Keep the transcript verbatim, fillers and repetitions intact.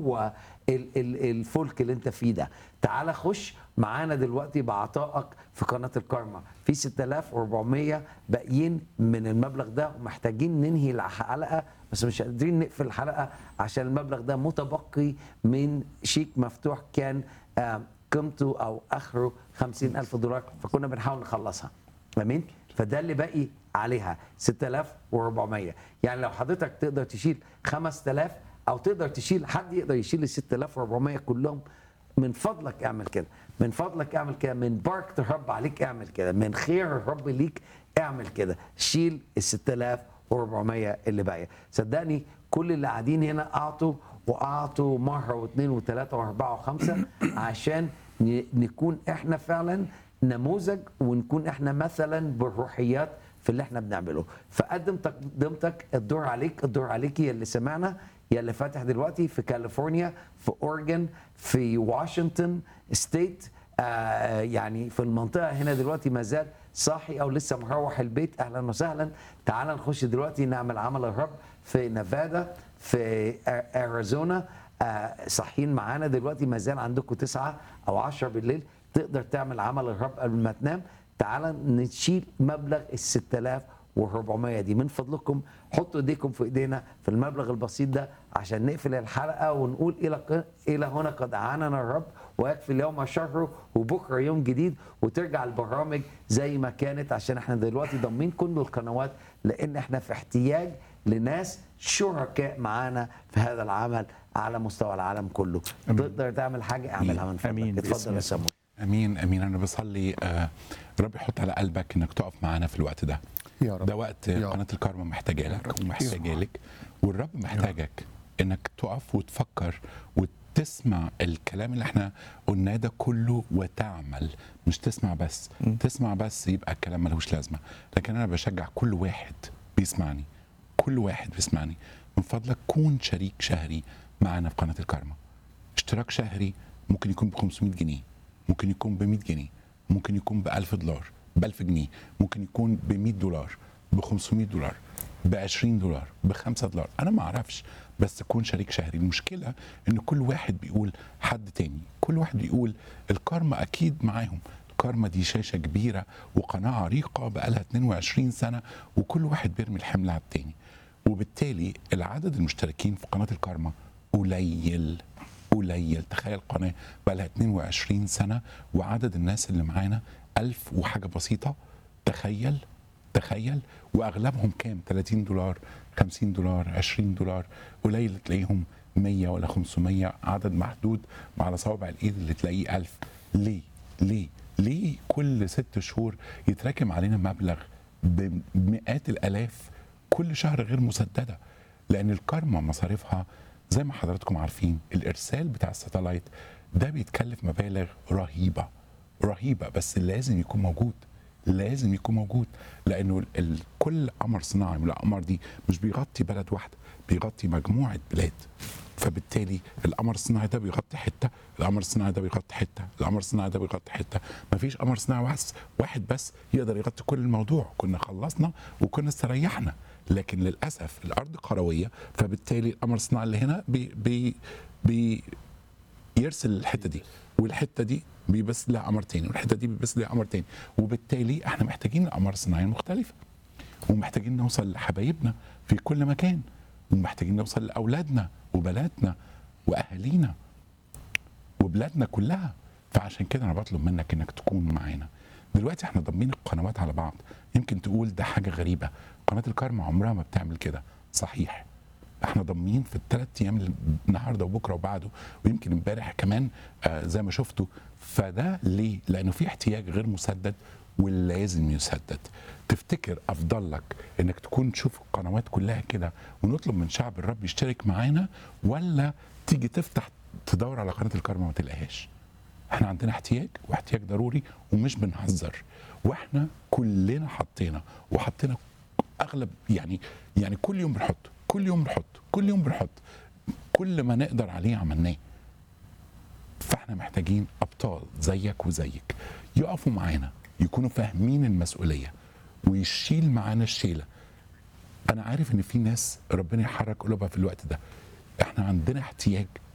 جوه ال- ال- الفلك اللي انت فيه ده. تعال خش معانا دلوقتي بعطائك في قناه الكارما في ستة آلاف وأربعمية باقيين من المبلغ ده، ومحتاجين ننهي الحلقه بس مش قادرين نقفل الحلقه عشان المبلغ ده متبقي من شيك مفتوح كان آه، قيمته او اخره خمسين ألف دولار، فكنا بنحاول نخلصها. امين. فده اللي باقي عليها ستة آلاف وأربعمية. يعني لو حضرتك تقدر تشيل خمسة آلاف او تقدر تشيل، حد يقدر يشيل ال ستة آلاف وأربعمية كلهم، من فضلك اعمل كده، من فضلك اعمل كده، من بركة الرب عليك اعمل كده، من خير الرب ليك اعمل كده، شيل ال ستة آلاف وأربعمية اللي باقيه. صدقني كل اللي قاعدين هنا اعطوا واعطوا مره واثنين وثلاثه واربعه وخمسه عشان ن- نكون احنا فعلا نموذج، ونكون احنا مثلا بالروحيات في اللي احنا بنعمله. فقدم تقدمتك، الدور عليك، الدور عليك يا اللي سمعنا، يا اللي فاتح دلوقتي في كاليفورنيا، في اورجن، في واشنطن ستيت، آه يعني في المنطقه هنا دلوقتي ما زال صاحي او لسه مروح البيت، اهلا وسهلا. تعال نخش دلوقتي نعمل عمل الرب في نيفادا، في آ- اريزونا، آه صاحيين معانا دلوقتي، ما زال عندكم تسعة او عشرة بالليل تقدر تعمل عمل الرب قبل ما تنام. تعال نشيل مبلغ ال ستة آلاف وأربعمية دي. من فضلكم حطوا ايديكم في ايدينا في المبلغ البسيط ده عشان نقفل الحلقه ونقول الى ق- الى هنا قد اعاننا الرب ويكفي اليوم شره، وبكره يوم جديد وترجع البرامج زي ما كانت، عشان احنا دلوقتي ضامنين كل القنوات لان احنا في احتياج لناس شركاء معانا في هذا العمل على مستوى العالم كله. تقدر تعمل حاجه اعملها من فضلك. أمين. اتفضل باسم يا يسوع. سمو. امين امين. انا بصلي آه رب يحط على قلبك انك تقف معانا في الوقت ده. يا رب. ده وقت يا قناه رب. الكارما محتاجه لك رب. ومحتاجه يا رب. لك، والرب محتاجك انك تقف وتفكر وتسمع الكلام اللي احنا قلناه ده كله وتعمل، مش تسمع بس. م. تسمع بس يبقى الكلام ملوش لازمه. لكن انا بشجع كل واحد بيسمعني، كل واحد بيسمعني، من فضلك كون شريك شهري معنا في قناه الكارما. اشتراك شهري ممكن يكون ب خمسمية جنيه، ممكن يكون ب مية جنيه، ممكن يكون ب ألف دولار، ب ألف جنيه، ممكن يكون ب مية دولار، ب خمسمية دولار، ب عشرين دولار، ب خمسة دولار، انا ما اعرفش، بس تكون شريك شهري. المشكله ان كل واحد بيقول حد تاني، كل واحد بيقول الكارما اكيد معاهم. الكارما دي شاشه كبيره وقناه عريقه بقالها اتنين وعشرين سنه، وكل واحد بيرمي الحمل على التاني، وبالتالي العدد المشتركين في قناه الكارما قليل قليل. تخيل قناه بقى لها اتنين وعشرين سنه وعدد الناس اللي معانا ألف وحاجه بسيطه. تخيل تخيل واغلبهم كام؟ تلاتين دولار، خمسين دولار، عشرين دولار. قليل تلاقيهم مية ولا خمسمية، عدد محدود على صوابع الايد اللي تلاقيه ألف. ليه ليه ليه كل ست شهور يتراكم علينا مبلغ بمئات الالاف كل شهر غير مسدده؟ لان الكارما مصاريفها زي ما حضراتكم عارفين، الارسال بتاع الساتلايت ده بيتكلف مبالغ رهيبه رهيبه، بس لازم يكون موجود، لازم يكون موجود. لانه ال- ال- كل قمر صناعي من الاقمار دي مش بيغطي بلد واحده، بيغطي مجموعه بلاد. فبالتالي القمر الصناعي ده بيغطي حته، القمر الصناعي ده بيغطي حته، القمر الصناعي ده بيغطي حته. مفيش قمر صناعي بس واحد بس يقدر يغطي كل الموضوع، كنا خلصنا وكنا استريحنا. لكن للاسف الارض قرويه، فبالتالي القمر الصناعي اللي هنا بي بي بي يرسل الحته دي، والحته دي بيبث لها قمر تاني، والحته دي بيبث لها قمر تاني. وبالتالي احنا محتاجين اقمار صناعيه مختلفه، ومحتاجين نوصل لحبايبنا في كل مكان، ومحتاجين نوصل لاولادنا وبناتنا واهالينا وبلادنا كلها. فعشان كده انا بطلب منك انك تكون معانا. دلوقتي احنا ضامنين القنوات على بعض. يمكن تقول ده حاجه غريبه، قناه الكارما عمرها ما بتعمل كده. صحيح، احنا ضامنين في الثلاث ايام اللي النهارده وبكره وبعده ويمكن امبارح كمان، آه زي ما شفتوا. فده ليه؟ لانه في احتياج غير مسدد ولازم يسدد. تفتكر افضل لك انك تكون تشوف القنوات كلها كده ونطلب من شعب الرب يشترك معانا، ولا تيجي تفتح تدور على قناه الكارما وما تلاقيهاش؟ احنا عندنا احتياج، واحتياج ضروري ومش بنهزر. واحنا كلنا حطينا وحطينا اغلب يعني يعني كل يوم بنحط كل يوم بنحط كل يوم بنحط كل ما نقدر عليه عملناه. فاحنا محتاجين ابطال زيك وزيك يقفوا معانا، يكونوا فاهمين المسؤوليه ويشيل معانا الشيله. انا عارف ان في ناس ربنا يحرك قلوبها في الوقت ده. احنا عندنا احتياج